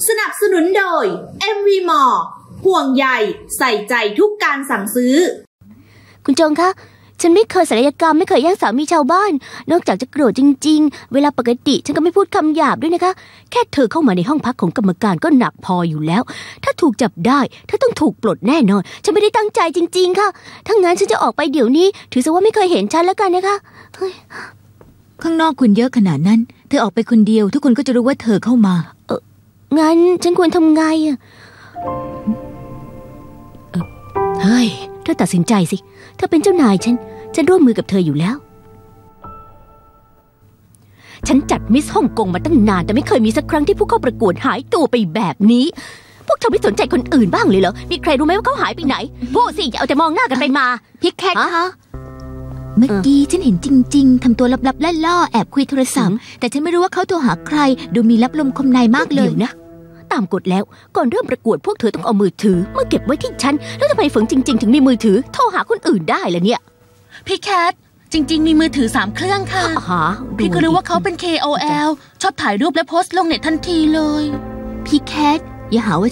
สนับสนุนโดย MV Mall ห่วงใยใส่ใจทุกการสั่งซื้อคุณจงคะฉันไม่เคยศัลยกรรมไม่เคยแย่งสามีชาวบ้านนอกจากจะโกรธจริงๆเวลาปกติฉันก็ไม่พูดคำหยาบด้วยนะคะแค่เธอเข้ามาในห้องพักของกรรมการก็หนักพออยู่แล้วถ้าถูกจับได้เธอต้องถูกปลดแน่นอนฉันไม่ได้ตั้งใจจริงๆค่ะถ้างั้นฉันจะออกไปเดี๋ยวนี้ถือซะว่าไม่เคยเห็นฉันแล้วกันนะคะข้างนอกคุณเยอะขนาดนั้นเธอออกไปคนเดียวทุกคนก็จะรู้ว่าเธอเข้ามางั้นฉันควรทำไงอะเฮ้ยเธอตัดสินใจสิเธอเป็นเจ้านายฉันร่วมมือกับเธออยู่แล้วฉันจัดมิสฮ่องกงมาตั้งนานแต่ไม่เคยมีสักครั้งที่ผู้เข้าประกวดหายตัวไปแบบนี้พวกเธอไม่สนใจคนอื่นบ้างเลยเหรอมีใครรู้ไหมว่าเขาหายไปไหนพูดสิอย่าเอาแต่มองหน้ากันไปมาพี่แคทคะเมื่อกี้ฉันเห็นจริงๆทำตัวลับๆล่อๆแอบคุยโทรศัพท์แต่ฉันไม่รู้ว่าเขาโทรหาใครดูมีลับลมคมในมากเลยนะตามกฎแล้วก่อนเริ่มประกวดพวกเธอต้องเอามือถือมาเก็บไว้ที่ฉันแล้วทำไมฝนจริงๆถึงมีมือถือโทรหาคนอื่นได้ล่ะเนี่ยพี่แคทจริงๆมีมือถือ3 เครื่องค่ะพี่ก็รู้ว่าเขาเป็น KOL ชอบถ่ายรูปและโพสต์ลงเน็ตทันทีเลยพี่แคทอย่าหาว่า